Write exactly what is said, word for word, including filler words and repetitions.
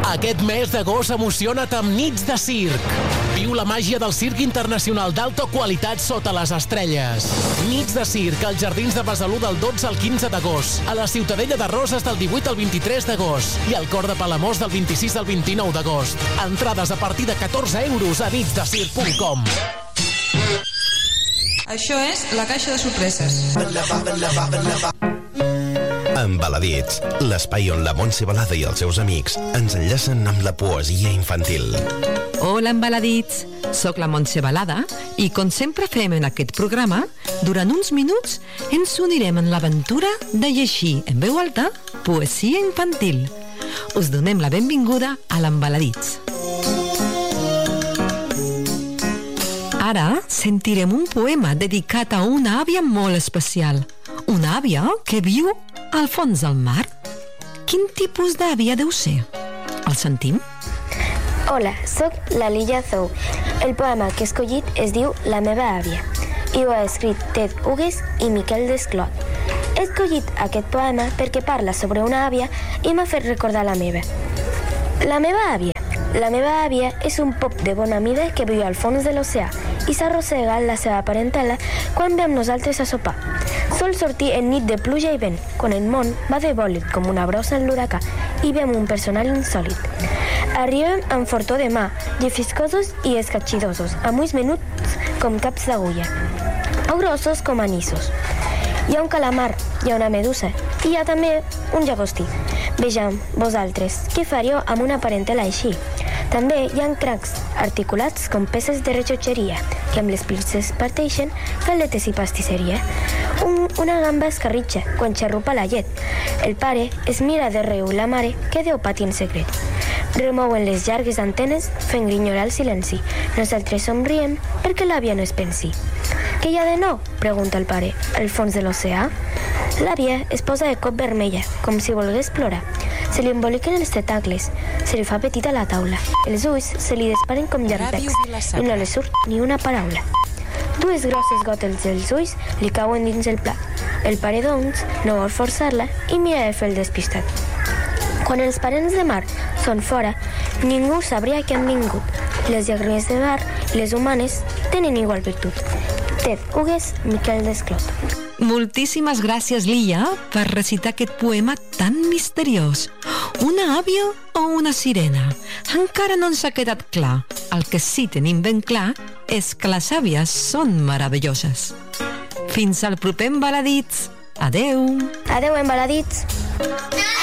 Aquest mes d'agost emociona't amb nits de circ. Viu la màgia del circ internacional d'alta qualitat sota les estrelles. Nits de circ als Jardins de Besalú del dotze al quinze d'agost, a la Ciutadella de Roses del divuit al vint-i-tres d'agost i al Cor de Palamós del vint-i-sis al vint-i-nou d'agost. Entrades a partir de catorze euros a nits de circ punt com. Això és La Caixa de Sorpreses. Embaladits, l'espai on la Montse Balada i els seus amics ens enllacen amb la poesia infantil. Hola, embaladits! Soc la Montse Balada i, com sempre fem en aquest programa, durant uns minuts ens unirem en l'aventura de llegir en veu alta poesia infantil. Us donem la benvinguda a l'Embaladits. Ara sentirem un poema dedicat a una àvia molt especial. Una àvia que viu al fons del mar. Quin tipus d'àvia deu ser? El sentim? Hola, sóc la Lilla Zou. El poema que he escollit es diu La meva àvia i ho ha escrit Ted Hughes i Miquel Desclot. He escollit aquest poema perquè parla sobre una àvia i m'ha fet recordar la meva. La meva àvia. La meva àvia és un pop de bona mida que viu al fons de l'oceà i s'arrossega la seva parentela quan ve amb nosaltres a sopar. Sol sortir en nit de pluja i vent, quan el món va de bòlit com una brossa en l'huracà i ve amb un personal insòlit. Arribem amb fortó de mà, llefiscosos i escatxidosos, amb ulls menuts com caps d'agulla, o grossos com anissos. Hi ha un calamar, hi ha una medusa i hi ha també un llagostí. Vejam, vosaltres, què faríeu amb una parentela així? També hi ha crancs articulats com peces de rellotgeria, que amb les pinces parteixen galetes i pastisseria. Un, una gamba escarritxa quan xarrupa la llet. El pare es mira de reu la mare que deu patir en secret. Remouen les llargues antenes fent grinyolar el silenci. Nosaltres somriem perquè l'àvia no es pensi. Què hi ha de nou? Pregunta el pare. Al fons de l'oceà? L'àvia es posa de cop vermella, com si volgués plorar. Se li emboliquen els tentacles, se li fa petita la taula. Els ulls se li disparen com llampecs i no li surt ni una paraula. Dues grosses gotes dels ulls li cauen dins el plat. El pare, doncs, no vol forçar-la i mira de fer el despistat. Quan els parents de mar són fora, ningú sabria que han vingut. Les llàgrimes de mar i les humanes tenen igual virtut. Ted Hughes, Miquel Desclot. Moltíssimes gràcies, Lilla, per recitar aquest poema tan misteriós. Una àvia o una sirena? Encara no ens ha quedat clar. El que sí tenim ben clar és que les àvies són meravelloses. Fins al proper Embaladits. Adeu. Adeu, Embaladits.